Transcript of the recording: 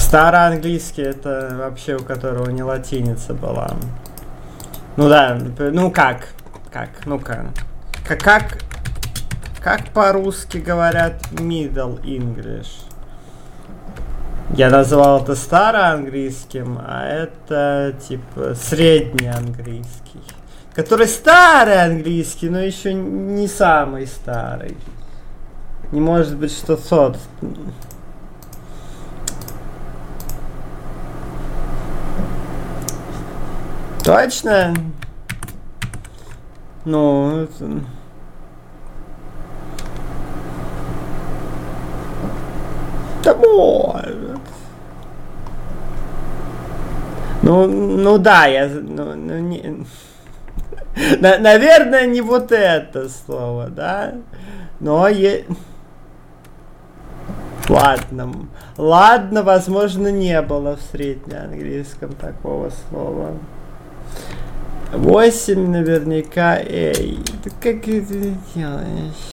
Староанглийский это вообще у которого не латиница была. Ну да, ну как? Ну-ка. Как по-русски говорят Middle English? Я называл это староанглийским, а это типа среднеанглийский. Который старый английский, но еще не самый старый. Не может быть, что тот. Точно? Ну... Да может. Ну да, не... Наверное, не вот это слово, да? Но Ладно, возможно, не было в среднеанглийском такого слова. 8 наверняка, эй. Ты как это делаешь?